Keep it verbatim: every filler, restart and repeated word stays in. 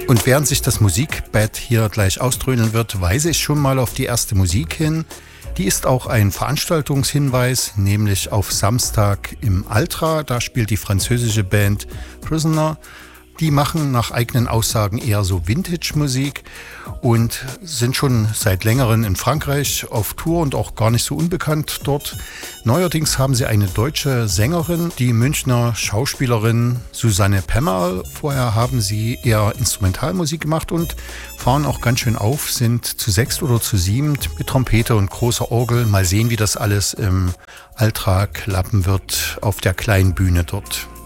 Und während sich das Musikbett hier gleich ausdröhnen wird, weise ich schon mal auf die erste Musik hin. Die ist auch ein Veranstaltungshinweis, nämlich auf Samstag im Altra. Da spielt die französische Band Prisoner. Die machen nach eigenen Aussagen eher so Vintage-Musik und sind schon seit längerem in Frankreich auf Tour und auch gar nicht so unbekannt dort. Neuerdings haben sie eine deutsche Sängerin, die Münchner Schauspielerin Susanne Pemmerl. Vorher haben sie eher Instrumentalmusik gemacht und fahren auch ganz schön auf, sind zu sechst oder zu siebend mit Trompete und großer Orgel. Mal sehen, wie das alles im Altra klappen wird auf der kleinen Bühne dort.